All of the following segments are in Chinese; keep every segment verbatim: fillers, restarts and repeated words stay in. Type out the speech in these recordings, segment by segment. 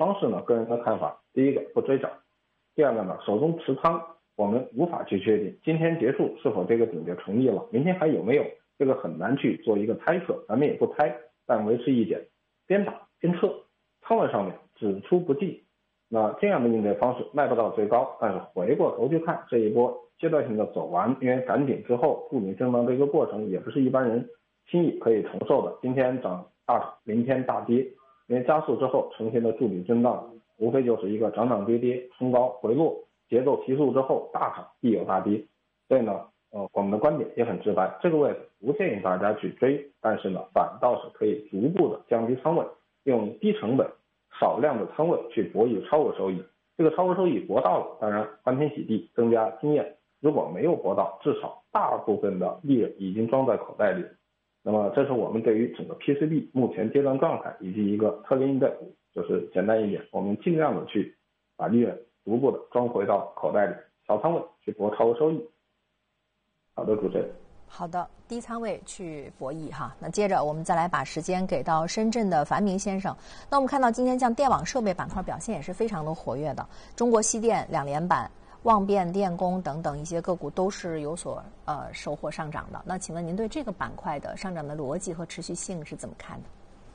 方式呢，个人的看法，第一个不追涨，第二个呢，手中持仓我们无法去确定今天结束是否这个顶就成立了，明天还有没有，这个很难去做一个猜测，咱们也不猜，但维持一点，边打边撤，仓位上面只出不进。那这样的应对方式卖不到最高，但是回过头去看这一波阶段性的走完，因为赶顶之后筑底震荡这个过程也不是一般人轻易可以承受的，今天涨大涨，明天大跌，因为加速之后呈现的筑底震荡无非就是一个涨涨跌跌，冲高回落，节奏提速之后大涨必有大跌。所以呢呃，我们的观点也很直白，这个位置不建议大家去追，但是呢反倒是可以逐步的降低仓位，用低成本少量的仓位去博弈超额收益，这个超额收益博到了，当然欢天喜地增加经验，如果没有博到，至少大部分的利润已经装在口袋里。那么这是我们对于整个 P C B 目前阶段状态以及一个策略应对，就是简单一点，我们尽量的去把利润逐步的装回到口袋里，小仓位去博超额收益。好的，主持人。 好的，低仓位去博弈哈。那接着我们再来把时间给到深圳的樊明先生。那我们看到今天像电网设备板块表现也是非常的活跃的，中国西电两连板、望变电工等等一些个股都是有所呃收获上涨的。那请问您对这个板块的上涨的逻辑和持续性是怎么看的？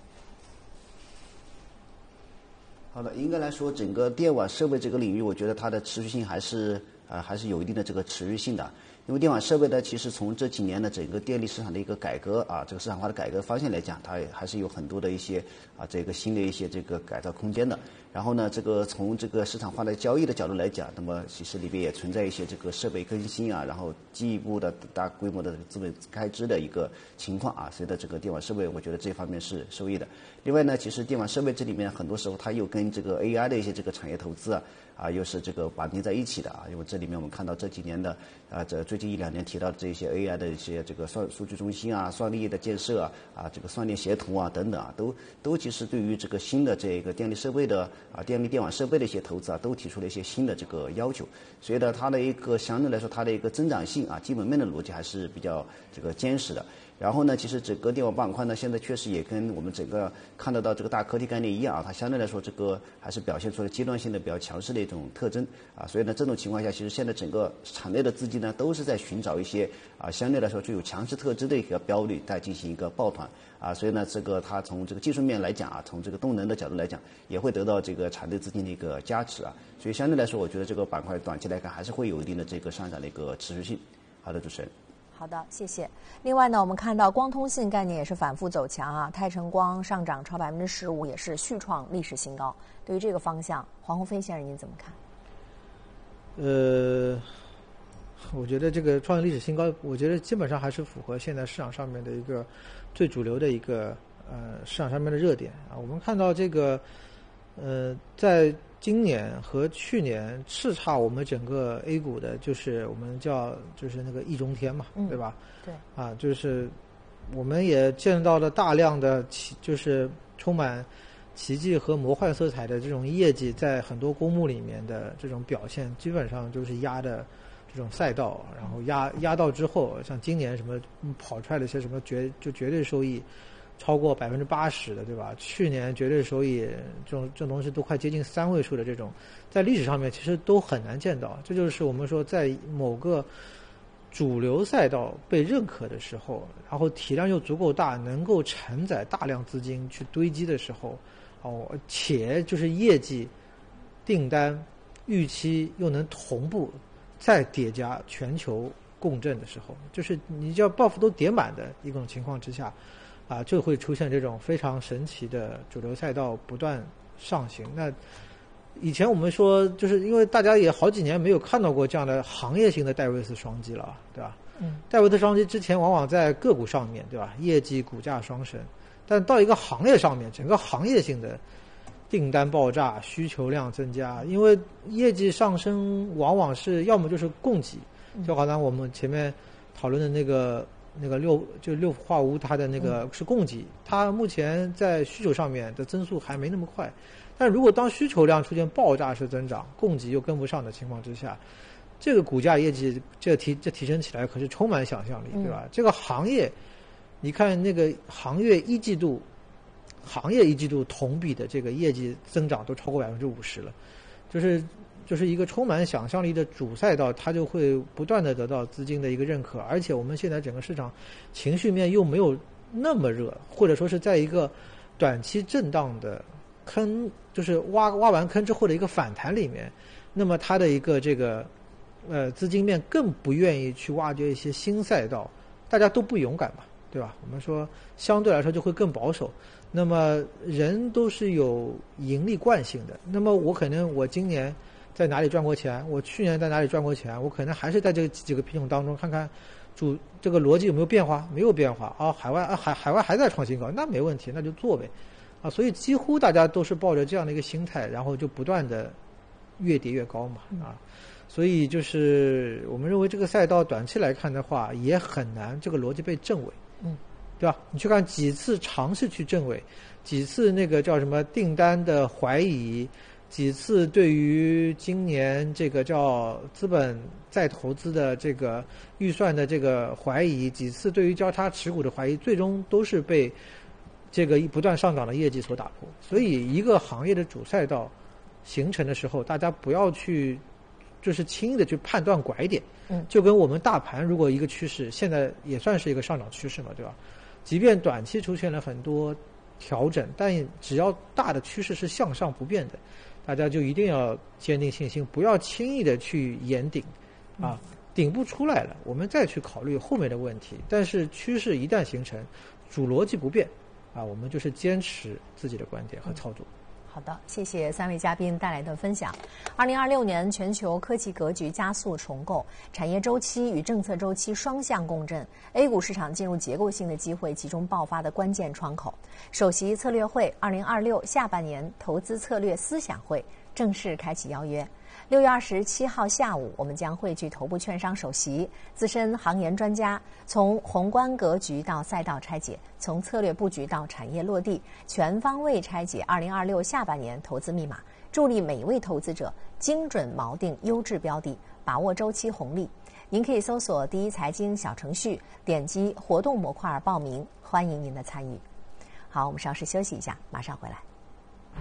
好的，应该来说，整个电网设备这个领域，我觉得它的持续性还是啊、呃、还是有一定的这个持续性的。因为电网设备呢，其实从这几年的整个电力市场的一个改革啊，这个市场化的改革方向来讲，它还是有很多的一些啊这个新的一些这个改造空间的。然后呢，这个从这个市场化的交易的角度来讲，那么其实里边也存在一些这个设备更新啊，然后进一步的大规模的资本开支的一个情况啊，所以的这个电网设备，我觉得这方面是受益的。另外呢，其实电网设备这里面很多时候它又跟这个 A I 的一些这个产业投资啊。啊，又是这个绑定在一起的啊，因为这里面我们看到这几年的啊，这最近一两年提到的这些 A I 的一些这个算数据中心啊、算力的建设啊、啊这个算力协同啊等等啊，都都其实对于这个新的这个电力设备的啊、电力电网设备的一些投资啊，都提出了一些新的这个要求，所以呢，它的一个相对来说它的一个增长性啊，基本面的逻辑还是比较这个坚实的。然后呢，其实整个电网板块呢，现在确实也跟我们整个看得到这个大科技概念一样啊，它相对来说这个还是表现出了阶段性的比较强势的一种特征啊，所以呢，这种情况下，其实现在整个场内的资金呢，都是在寻找一些啊相对来说具有强势特质的一个标的，再进行一个抱团啊，所以呢，这个它从这个技术面来讲啊，从这个动能的角度来讲，也会得到这个场内资金的一个加持啊，所以相对来说，我觉得这个板块短期来看还是会有一定的这个上涨的一个持续性。好的，主持人。 好的，谢谢。另外呢，我们看到光通信概念也是反复走强啊，泰成光上涨超百分之十五，也是续创历史新高。对于这个方向，黄鸿飞先生您怎么看？ 呃，我觉得这个创历史新高，我觉得基本上还是符合现在市场上面的一个最主流的一个呃市场上面的热点啊。我们看到这个呃在今年和去年叱咤我们整个 A 股的，就是我们叫就是那个易中天嘛， 嗯、 对吧？ 对， 啊，就是我们也见到了大量的奇，就是充满奇迹和魔幻色彩的这种业绩，在很多公募里面的这种表现，基本上就是压的这种赛道，然后压压到之后，像今年什么跑出来的一些什么绝就绝对收益超过百分之八十的，对吧？去年绝对收益这种这种东西都快接近三位数的这种，在历史上面其实都很难见到。这就是我们说在某个主流赛道被认可的时候，然后体量又足够大，能够承载大量资金去堆积的时候，哦，且就是业绩、订单、预期又能同步再叠加全球共振的时候，就是你叫报复都叠满的一种情况之下。啊，就会出现这种非常神奇的主流赛道不断上行。那以前我们说，就是因为大家也好几年没有看到过这样的行业性的戴维斯双击了，对吧？嗯，戴维斯双击之前往往在个股上面，对吧？业绩、股价双升，但到一个行业上面，整个行业性的订单爆炸、需求量增加，因为业绩上升往往是要么就是供给，就好像我们前面讨论的那个。那个六就六化屋，它的那个是供给，它目前在需求上面的增速还没那么快，但如果当需求量出现爆炸式增长，供给又跟不上的情况之下，这个股价业绩这提这提升起来可是充满想象力，对吧？嗯、这个行业，你看那个行业一季度行业一季度同比的这个业绩增长都超过百分之五十了，就是就是一个充满想象力的主赛道，它就会不断的得到资金的一个认可，而且我们现在整个市场情绪面又没有那么热，或者说是在一个短期震荡的坑，就是挖挖完坑之后的一个反弹里面，那么它的一个这个呃资金面更不愿意去挖掘一些新赛道，大家都不勇敢嘛，对吧？我们说相对来说就会更保守。那么人都是有盈利惯性的，那么我可能我今年在哪里赚过钱，我去年在哪里赚过钱，我可能还是在这几个品种当中看看主这个逻辑有没有变化，没有变化啊，海外啊海海外还在创新高，那没问题，那就做呗，啊，所以几乎大家都是抱着这样的一个心态，然后就不断的越跌越高嘛，啊，所以就是我们认为这个赛道短期来看的话，也很难这个逻辑被证伪， 嗯， 对吧？你去看几次尝试去证伪，几次那个叫什么订单的怀疑。几次对于今年这个叫资本再投资的这个预算的这个怀疑，几次对于交叉持股的怀疑，最终都是被这个不断上涨的业绩所打破。所以一个行业的主赛道形成的时候，大家不要去就是轻易的去判断拐点。 嗯， 就跟我们大盘如果一个趋势，现在也算是一个上涨趋势嘛，对吧？即便短期出现了很多调整，但只要大的趋势是向上不变的，大家就一定要坚定信心，不要轻易的去言顶，啊，顶不出来了，我们再去考虑后面的问题。但是趋势一旦形成，主逻辑不变，啊，我们就是坚持自己的观点和操作。 好的，谢谢三位嘉宾带来的分享。二零二六年全球科技格局加速重构，产业周期与政策周期双向共振 ，A 股市场进入结构性的机会集中爆发的关键窗口。首席策略会二零二六下半年投资策略思想会正式开启邀约。六月二十七号下午，我们将汇聚头部券商首席、资深行研专家，从宏观格局到赛道拆解，从策略布局到产业落地，全方位拆解二零二六下半年投资密码，助力每位投资者精准锚定优质标的，把握周期红利。您可以搜索第一财经小程序，点击活动模块报名，欢迎您的参与。好，我们稍事休息一下，马上回来。